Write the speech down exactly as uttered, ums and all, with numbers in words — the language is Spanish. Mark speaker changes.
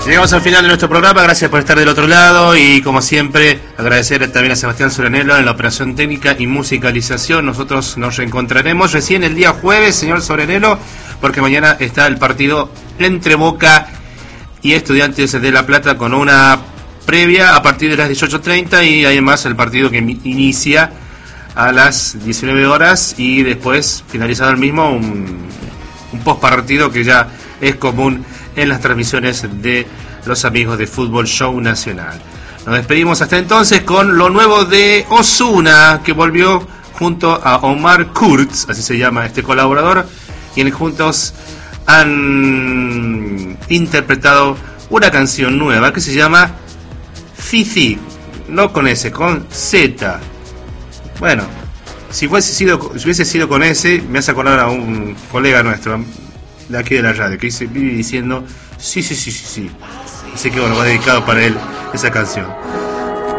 Speaker 1: Llegamos al final de nuestro programa, gracias por estar del otro lado y como siempre agradecer también a Sebastián Sorenelo en la operación técnica y musicalización. Nosotros nos reencontraremos recién el día jueves, señor Sorenelo, porque mañana está el partido entre Boca y Estudiantes de La Plata con una previa a partir de las dieciocho treinta y además el partido que inicia a las diecinueve horas y después, finalizado el mismo, un, un post partido que ya es común en las transmisiones de los amigos de Fútbol Show Nacional. Nos despedimos hasta entonces con lo nuevo de Ozuna, que volvió junto a Omar Kurz, así se llama este colaborador, quienes juntos han interpretado una canción nueva que se llama Fifi, no con S, con Z. Bueno, si fuese sido, si hubiese sido con S, me hace acordar a un colega nuestro de aquí de la radio, que dice, vive diciendo sí, sí, sí, sí, sí. Así que bueno, va dedicado para él esa canción.